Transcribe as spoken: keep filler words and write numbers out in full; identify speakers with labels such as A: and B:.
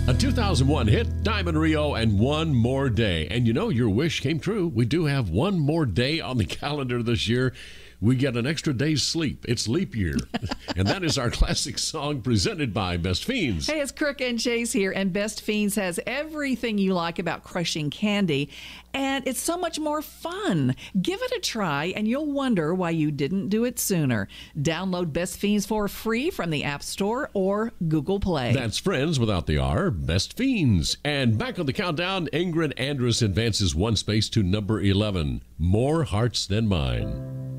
A: A two thousand one hit, Diamond Rio, and One More Day. And you know, your wish came true. We do have one more day on the calendar this year. We get an extra day's sleep. It's leap year. And that is our classic song presented by Best Fiends.
B: Hey, it's Crook and Chase here, and Best Fiends has everything you like about crushing candy, and it's so much more fun. Give it a try, and you'll wonder why you didn't do it sooner. Download Best Fiends for free from the App Store or Google Play.
A: That's friends without the R, Best Fiends. And back on the countdown, Ingrid Andress advances one space to number eleven, More Hearts Than Mine.